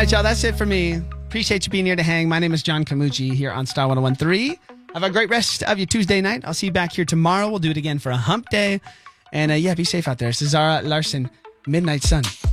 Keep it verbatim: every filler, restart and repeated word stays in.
right, y'all. That's it for me. Appreciate you being here to hang. My name is John Camucci here on Star one oh one point three. Have a great rest of your Tuesday night. I'll see you back here tomorrow. We'll do it again for a hump day. And uh, yeah, be safe out there. Cesara Larson, Midnight Sun.